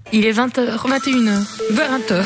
Il est 20h, 21h, 20h.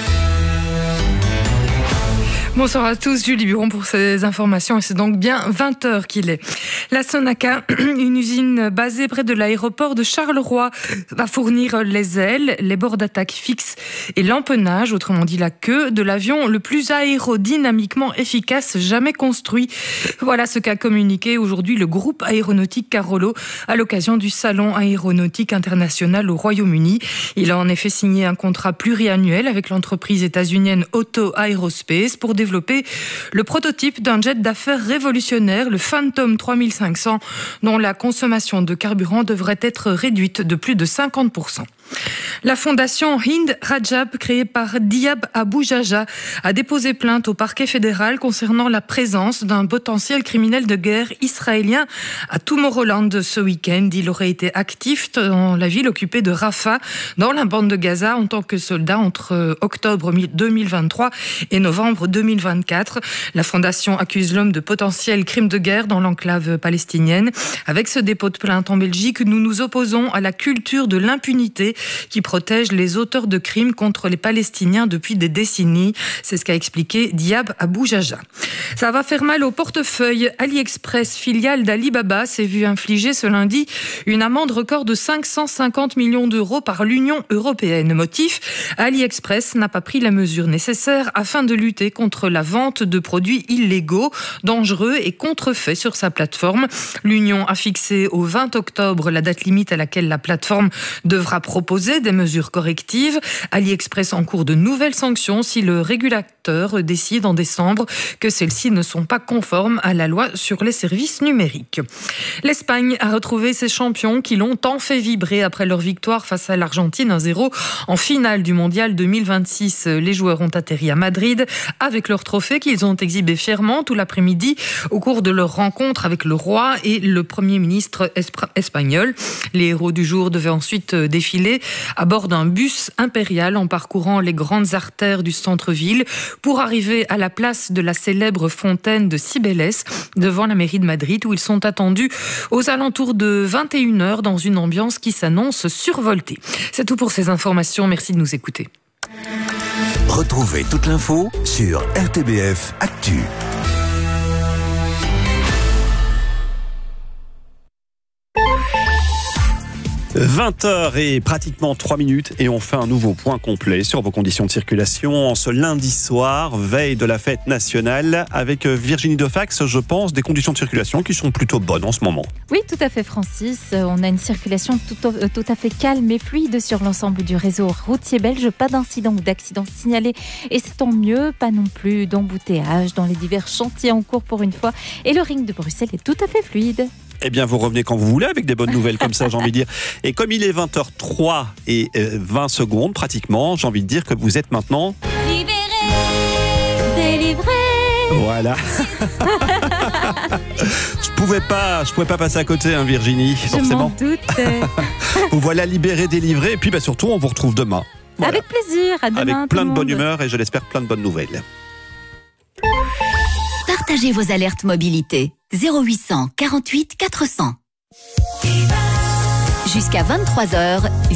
Bonsoir à tous, Julie Buron pour ces informations et c'est donc bien 20h qu'il est. La Sonaca, une usine basée près de l'aéroport de Charleroi, va fournir les ailes, les bords d'attaque fixes et l'empennage, autrement dit la queue, de l'avion le plus aérodynamiquement efficace jamais construit. Voilà ce qu'a communiqué aujourd'hui le groupe aéronautique Carolo à l'occasion du Salon aéronautique international au Royaume-Uni. Il a en effet signé un contrat pluriannuel avec l'entreprise états-unienne Otto Aerospace pour développer le prototype d'un jet d'affaires révolutionnaire, le Phantom 3500, dont la consommation de carburant devrait être réduite de plus de 50%. La fondation Hind Rajab, créée par Diab Abu Jaja, a déposé plainte au parquet fédéral concernant la présence d'un potentiel criminel de guerre israélien à Tomorrowland ce week-end. Il aurait été actif dans la ville occupée de Rafah, dans la bande de Gaza, en tant que soldat entre octobre 2023 et novembre 2024. La fondation accuse l'homme de potentiels crimes de guerre dans l'enclave palestinienne. Avec ce dépôt de plainte en Belgique, nous nous opposons à la culture de l'impunité qui protège les auteurs de crimes contre les Palestiniens depuis des décennies. C'est ce qu'a expliqué Diab Abu Jaja. Ça va faire mal au portefeuille. AliExpress, filiale d'Alibaba, s'est vu infliger ce lundi une amende record de 550 millions d'euros par l'Union européenne. Motif, AliExpress n'a pas pris la mesure nécessaire afin de lutter contre la vente de produits illégaux, dangereux et contrefaits sur sa plateforme. L'Union a fixé au 20 octobre la date limite à laquelle la plateforme devra proposer des mesures correctives. AliExpress encourt de nouvelles sanctions si le régulateur décide en décembre que celles-ci ne sont pas conformes à la loi sur les services numériques. L'Espagne a retrouvé ses champions qui l'ont tant fait vibrer après leur victoire face à l'Argentine 1-0 en finale du Mondial 2026. Les joueurs ont atterri à Madrid avec leur trophée qu'ils ont exhibé fièrement tout l'après-midi au cours de leur rencontre avec le roi et le Premier ministre espagnol. Les héros du jour devaient ensuite défiler à bord d'un bus impérial en parcourant les grandes artères du centre-ville pour arriver à la place de la célèbre fontaine de Cibeles devant la mairie de Madrid où ils sont attendus aux alentours de 21h dans une ambiance qui s'annonce survoltée. C'est tout pour ces informations. Merci de nous écouter. Retrouvez toute l'info sur RTBF Actu. 20h et pratiquement 3 minutes et on fait un nouveau point complet sur vos conditions de circulation en ce lundi soir, veille de la fête nationale, avec Virginie Defax, je pense, des conditions de circulation qui sont plutôt bonnes en ce moment. Oui, tout à fait Francis, on a une circulation tout à fait calme et fluide sur l'ensemble du réseau routier belge, pas d'incidents ou d'accidents signalés et c'est tant mieux, pas non plus d'embouteillage dans les divers chantiers en cours pour une fois et le ring de Bruxelles est tout à fait fluide. Eh bien, vous revenez quand vous voulez avec des bonnes nouvelles comme ça, j'ai envie de dire. Et comme il est 20h03 et 20 secondes pratiquement, j'ai envie de dire que vous êtes maintenant... Libéré, délivré. Voilà. Je pouvais pas passer à côté, hein, Virginie, forcément. Je m'en doutais. Vous voilà libéré, délivré. Et puis, surtout, on vous retrouve demain. Voilà. Avec plaisir, à demain. Avec plein de bonne humeur et je l'espère plein de bonnes nouvelles. Partagez vos alertes mobilité. 0800 48 400. Jusqu'à 23h.